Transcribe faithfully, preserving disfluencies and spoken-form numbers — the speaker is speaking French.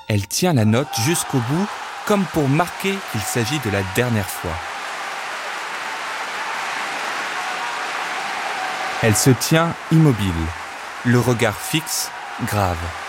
Elle tient la note jusqu'au bout, comme pour marquer qu'il s'agit de la dernière fois. Elle se tient immobile, le regard fixe, grave.